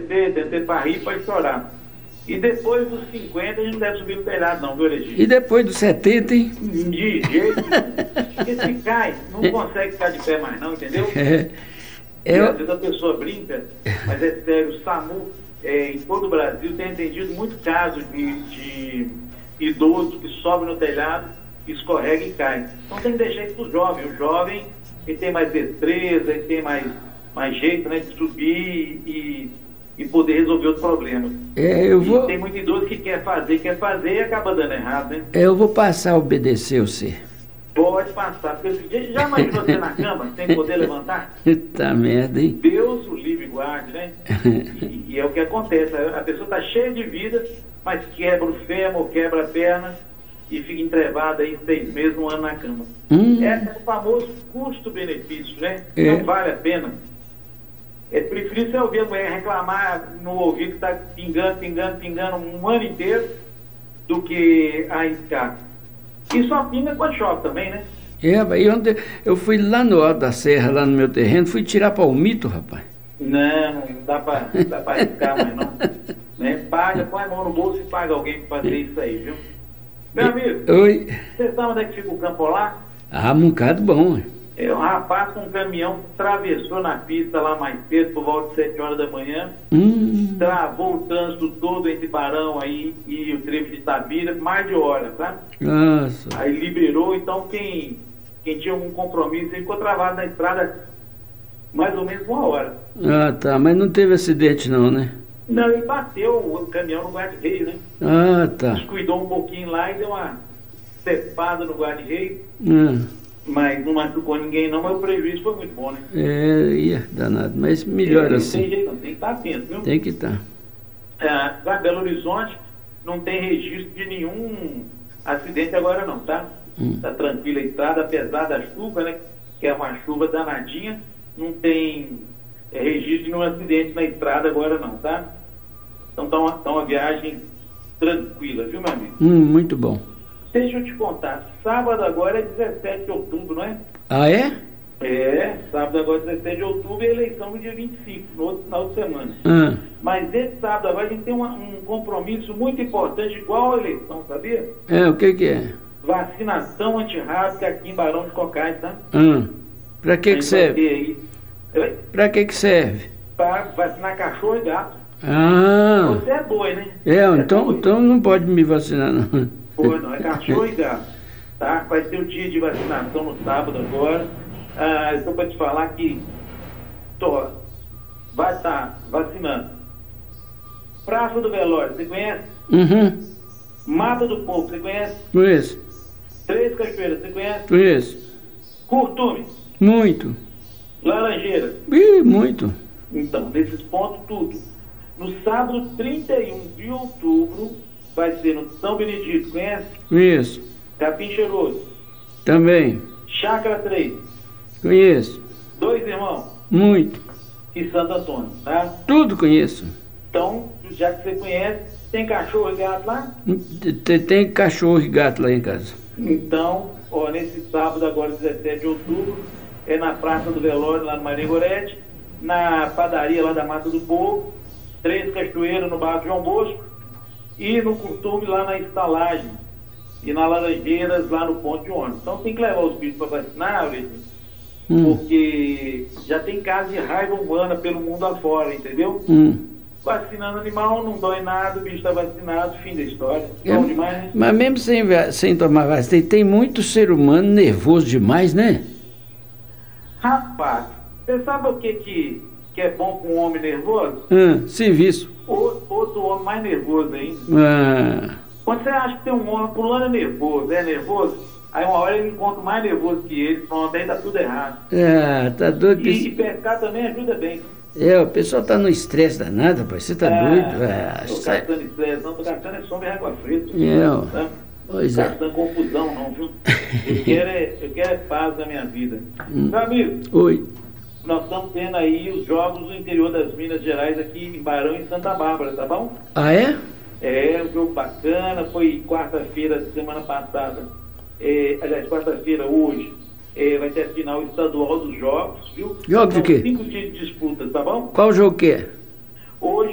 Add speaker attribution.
Speaker 1: 60, entre para rir e para chorar. E depois dos 50 a gente não deve subir no telhado não, viu, Regina?
Speaker 2: E depois dos 70, hein?
Speaker 1: De jeito nenhum. Porque se cai, não consegue ficar de pé mais não, entendeu? E às vezes a pessoa brinca, mas é sério, o SAMU, em todo o Brasil, tem atendido muito casos de idoso que sobe no telhado, escorrega e cai. Então tem que deixar isso pro jovem. O jovem, ele tem mais destreza, ele tem mais jeito, né, de subir e poder resolver os problemas. E tem muito idoso que quer fazer e acaba dando errado, né?
Speaker 2: Eu vou passar a obedecer você.
Speaker 1: Pode passar, porque já imaginou você na cama, sem poder levantar?
Speaker 2: Tá merda, hein?
Speaker 1: Deus o livre e guarde, né? E é o que acontece, a pessoa está cheia de vida, mas quebra o fêmur, quebra a perna e fica entrevada aí 6 meses, 1 ano na cama. Esse é o famoso custo-benefício, né? Não vale a pena. É preferível você ouvir a mulher reclamar no ouvido que está pingando um ano inteiro do que arriscar. E só pinga quando chove também, né?
Speaker 2: E ontem eu fui lá no alto da serra, lá no meu terreno, fui tirar palmito, rapaz.
Speaker 1: Não dá para arriscar mais não. Né? Paga, põe a mão no bolso e paga alguém para fazer isso aí, viu? Meu amigo,
Speaker 2: oi.
Speaker 1: Você sabe onde é que fica o campo lá?
Speaker 2: Um bocado bom.
Speaker 1: Um rapaz com um caminhão atravessou na pista lá mais cedo, por volta de 7 horas da manhã, travou o trânsito todo entre Barão aí e o trevo de Itabira, mais de hora, tá?
Speaker 2: Nossa.
Speaker 1: Aí liberou, então quem tinha algum compromisso, ele ficou travado na estrada mais ou menos 1 hora.
Speaker 2: Tá, mas não teve acidente não, né?
Speaker 1: Não, ele bateu o caminhão no guarda-reio, né?
Speaker 2: Tá.
Speaker 1: Descuidou um pouquinho lá e deu uma cepada no guarda-reio. Mas não machucou ninguém não, mas o prejuízo foi muito bom, né?
Speaker 2: Danado, mas melhor assim.
Speaker 1: Não tem jeito não, tem que estar atento, viu?
Speaker 2: Tem que estar.
Speaker 1: Lá em Belo Horizonte não tem registro de nenhum acidente agora não, tá? Tá tranquila a estrada, apesar da chuva, né? Que é uma chuva danadinha, não tem registro de nenhum acidente na estrada agora não, tá? Então tá uma viagem tranquila, viu, meu amigo?
Speaker 2: Muito bom.
Speaker 1: Deixa eu te contar, sábado agora é 17 de outubro, não é?
Speaker 2: É?
Speaker 1: Sábado agora é 17 de outubro e eleição no dia 25, no outro final de semana. Mas esse sábado agora a gente tem um compromisso muito importante, igual a eleição, sabia?
Speaker 2: O que é?
Speaker 1: Vacinação antirrábica aqui em Barão de Cocais, tá?
Speaker 2: Pra que serve? Pra que serve?
Speaker 1: Pra vacinar cachorro e gato. Você é boi, né?
Speaker 2: Então não pode me vacinar não.
Speaker 1: Não, é cachorro e gato, tá? Vai ter o dia de vacinação no sábado agora. Estou para te falar que vai estar vacinando. Praça do Velório, você conhece? Mata do Povo, você conhece?
Speaker 2: Conheço.
Speaker 1: Três Cachoeiras, você conhece?
Speaker 2: Conheço.
Speaker 1: Curtume?
Speaker 2: Muito.
Speaker 1: Laranjeira?
Speaker 2: Muito.
Speaker 1: Então, desses pontos tudo. No sábado 31 de outubro vai ser no São Benedito, conhece?
Speaker 2: Conheço.
Speaker 1: Capim Cheiroso?
Speaker 2: Também.
Speaker 1: Chácara 3?
Speaker 2: Conheço.
Speaker 1: Dois Irmãos?
Speaker 2: Muito.
Speaker 1: E Santo Antônio, tá?
Speaker 2: Tudo conheço.
Speaker 1: Então, já que você conhece, tem cachorro e gato lá?
Speaker 2: Tem cachorro e gato lá em casa.
Speaker 1: Então, nesse sábado agora, 17 de outubro, é na Praça do Velório, lá no Maria Gorete, na padaria lá da Mata do Povo, Três Cachoeiras no bairro João Bosco, e no Curtume lá na estalagem, e na Laranjeiras lá no ponto de ônibus. Então tem que levar os bichos para vacinar, porque já tem casos de raiva humana pelo mundo afora, entendeu? Vacinando animal, não dói nada, o bicho está vacinado, fim da história. Bom demais, né?
Speaker 2: Mas mesmo sem tomar vacina, tem muito ser humano nervoso demais, né?
Speaker 1: Rapaz, você sabe o que é bom com um homem nervoso?
Speaker 2: Serviço.
Speaker 1: Outro homem mais nervoso ainda. Quando você acha que tem um homem pulando nervoso, aí uma hora ele encontra mais nervoso que ele, pronto, aí tá tudo errado.
Speaker 2: Tá doido.
Speaker 1: E pescar também ajuda bem.
Speaker 2: O pessoal tá no estresse danado, rapaz, você tá doido?
Speaker 1: Tô gastando estresse, não, tô gastando sombra e água frita.
Speaker 2: Tá? Pois
Speaker 1: não tô gastando confusão não, viu? Eu quero é paz na minha vida. Meu amigo.
Speaker 2: Oi.
Speaker 1: Nós estamos tendo aí os jogos no interior das Minas Gerais, aqui em Barão e Santa Bárbara, tá bom?
Speaker 2: É?
Speaker 1: Um jogo bacana, foi quarta-feira da semana passada, aliás, quarta-feira hoje, vai ter a final estadual dos jogos, viu?
Speaker 2: Jogo de quê?
Speaker 1: 5 dias de disputa, tá bom?
Speaker 2: Qual jogo que é?
Speaker 1: Hoje